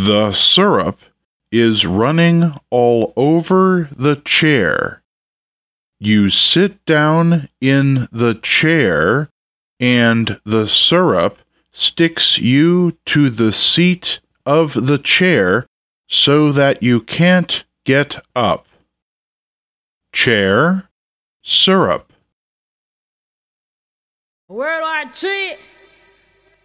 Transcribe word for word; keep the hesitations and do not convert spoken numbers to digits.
The syrup is running all over the chair. You sit down in the chair, and the syrup sticks you to the seat of the chair so that you can't get up. Chair, syrup. Worldwide treat.